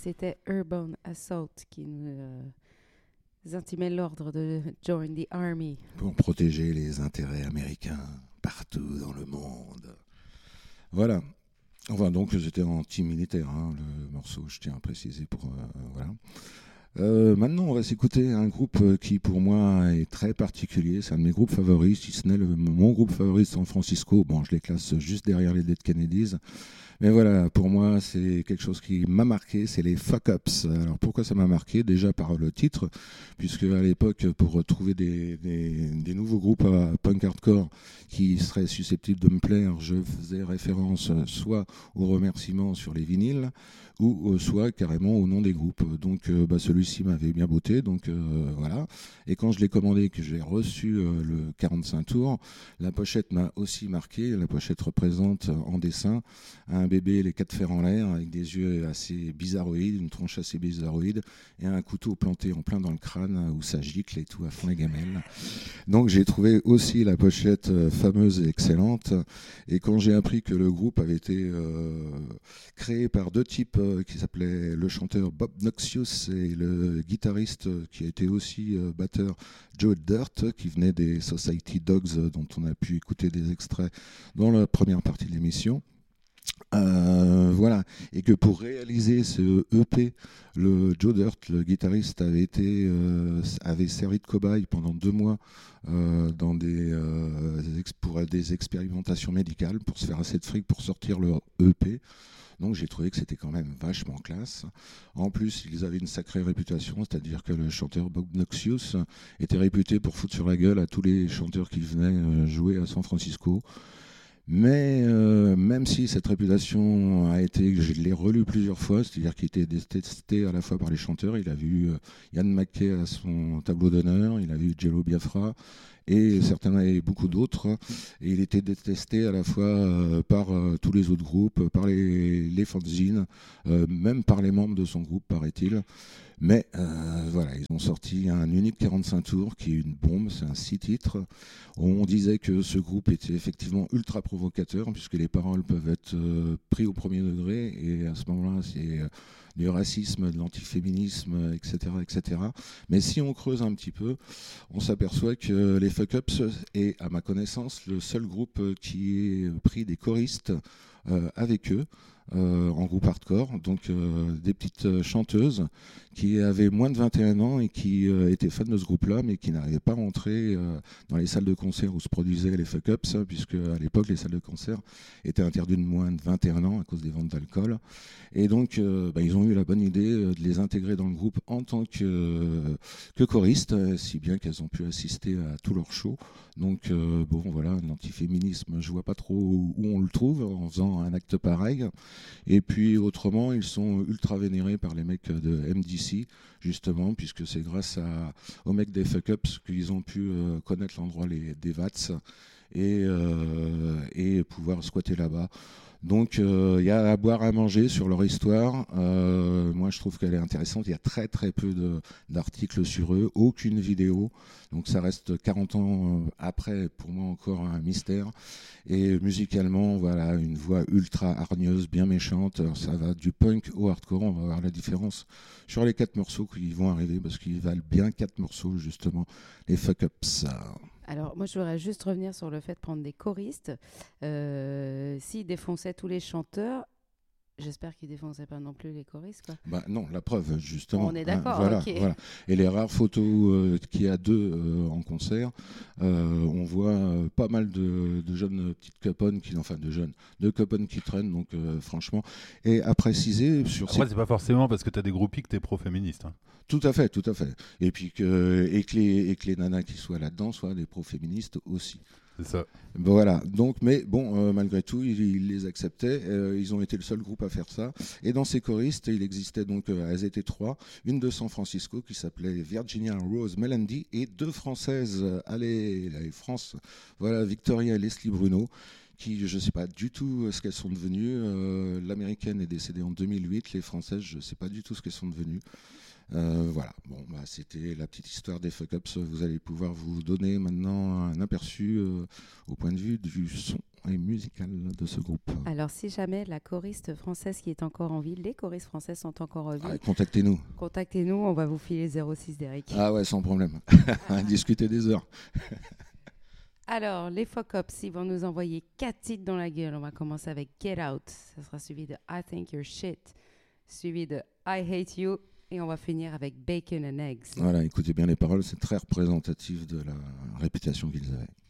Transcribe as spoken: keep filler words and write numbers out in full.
C'était Urban Assault qui nous euh, intimait l'ordre de Join the Army. Pour protéger les intérêts américains partout dans le monde. Voilà. Enfin, donc, j'étais anti-militaire, hein, le morceau, je tiens à préciser pour... Euh, voilà. Euh, maintenant, on va s'écouter un groupe qui, pour moi, est très particulier. C'est un de mes groupes favoris, si ce n'est le, mon groupe favori de San Francisco. Bon, je les classe juste derrière les Dead Kennedys. Mais voilà, pour moi, c'est quelque chose qui m'a marqué, c'est les Fuck Ups. Alors pourquoi ça m'a marqué? Déjà par le titre, puisque à l'époque, pour trouver des, des, des nouveaux groupes à punk hardcore qui seraient susceptibles de me plaire, je faisais référence soit aux remerciements sur les vinyles, ou soit carrément au nom des groupes. Donc euh, bah, celui-ci m'avait bien botté, donc euh, voilà. Et quand je l'ai commandé, que j'ai reçu euh, le quarante-cinq tours, la pochette m'a aussi marqué. La pochette représente en dessin un bébé, les quatre fers en l'air, avec des yeux assez bizarroïdes, une tronche assez bizarroïde, et un couteau planté en plein dans le crâne, où ça gicle et tout à fond les gamelles. Donc j'ai trouvé aussi la pochette euh, fameuse et excellente. Et quand j'ai appris que le groupe avait été euh, créé par deux types euh, qui s'appelaient le chanteur Bob Noxious et le guitariste euh, qui a été aussi euh, batteur Joe Dirt, qui venait des Society Dogs, euh, dont on a pu écouter des extraits dans la première partie de l'émission. Euh, voilà, et que pour réaliser ce E P, le Joe Dirt, le guitariste, avait été euh, avait servi de cobaye pendant deux mois euh, dans des euh, pour des expérimentations médicales pour se faire assez de fric pour sortir leur E P. Donc j'ai trouvé que c'était quand même vachement classe. En plus, ils avaient une sacrée réputation, c'est-à-dire que le chanteur Bob Noxious était réputé pour foutre sur la gueule à tous les chanteurs qui venaient jouer à San Francisco. Mais euh, même si cette réputation a été, je l'ai relu plusieurs fois, c'est-à-dire qu'il était détesté à la fois par les chanteurs, il a vu euh, Ian McKay à son tableau d'honneur, il a vu Jello Biafra et certainement et beaucoup d'autres, et il était détesté à la fois euh, par euh, tous les autres groupes, par les, les fanzines, euh, même par les membres de son groupe, paraît-il. Mais euh, voilà, ils ont sorti un unique quarante-cinq tours qui est une bombe, c'est un six titres. On disait que ce groupe était effectivement ultra provocateur puisque les paroles peuvent être euh, prises au premier degré et à ce moment-là c'est euh, du racisme, de l'antiféminisme, et cetera, et cetera. Mais si on creuse un petit peu, on s'aperçoit que les Fuck Ups est, à ma connaissance, le seul groupe qui ait pris des choristes euh, avec eux. Euh, en groupe hardcore, donc euh, des petites euh, chanteuses qui avaient moins de vingt et un ans et qui euh, étaient fans de ce groupe-là, mais qui n'arrivaient pas à rentrer euh, dans les salles de concert où se produisaient les Fuck Ups, puisque à l'époque les salles de concert étaient interdites de moins de vingt et un ans à cause des ventes d'alcool. Et donc euh, bah, ils ont eu la bonne idée de les intégrer dans le groupe en tant que, euh, que choristes, si bien qu'elles ont pu assister à tous leurs shows. Donc euh, bon voilà, l'antiféminisme, je vois pas trop où on le trouve en faisant un acte pareil. Et puis autrement, ils sont ultra vénérés par les mecs de M D C, justement, puisque c'est grâce à, aux mecs des Fuck Ups qu'ils ont pu euh, connaître l'endroit les, des Vats et, euh, et pouvoir squatter là-bas. Donc il euh, y a à boire, à manger sur leur histoire. Euh, moi, je trouve qu'elle est intéressante. Il y a très très peu de, d'articles sur eux, aucune vidéo. Donc ça reste quarante ans après, pour moi encore un mystère. Et musicalement, voilà, une voix ultra hargneuse, bien méchante. Alors, ça va du punk au hardcore. On va voir la différence sur les quatre morceaux qui vont arriver parce qu'ils valent bien quatre morceaux justement. Les Fuck Ups. Alors, moi, je voudrais juste revenir sur le fait de prendre des choristes. Euh, S'ils défonçaient tous les chanteurs, j'espère qu'ils ne défonçaient pas non plus les choristes, quoi. Bah non, la preuve, justement. On est d'accord, hein, voilà, ok. voilà. Et les rares photos euh, qu'il y a d'eux euh, en concert, euh, on voit euh, pas mal de, de jeunes petites copones, qui, enfin de jeunes, de copones qui traînent, donc euh, franchement. Et à préciser sur Après, ces... c'est pas forcément parce que t'as des groupies que t'es pro-féministe. Hein. Tout à fait, tout à fait. Et puis que, et que, les, et que les nanas qui soient là-dedans soient des pro-féministes aussi. C'est ça. Bon, voilà. Donc, mais bon, euh, malgré tout, ils, ils les acceptaient. Euh, ils ont été le seul groupe à faire ça. Et dans ces choristes, il existait donc, euh, elles étaient trois, une de San Francisco qui s'appelait Virginia Rose Melandi et deux françaises. Euh, allez, allez, France. Voilà, Victoria et Leslie Bruno, qui, je ne sais pas du tout ce qu'elles sont devenues. Euh, l'américaine est décédée en deux mille huit. Les françaises, je ne sais pas du tout ce qu'elles sont devenues. Euh, voilà, bon, bah, c'était la petite histoire des Fuck Ups. Vous allez pouvoir vous donner maintenant un aperçu euh, au point de vue du son. et musical de ce groupe. Alors, si jamais la choriste française qui est encore en vie, les choristes françaises sont encore en vie, Ah, contactez-nous. contactez-nous, on va vous filer zéro six d'Eric. Ah ouais, sans problème. Discuter des heures. Alors, les Focops, ils vont nous envoyer quatre titres dans la gueule. On va commencer avec Get Out. Ça sera suivi de I Think You're Shit, suivi de I Hate You, et on va finir avec Bacon and Eggs. Voilà, écoutez bien les paroles, c'est très représentatif de la réputation qu'ils avaient.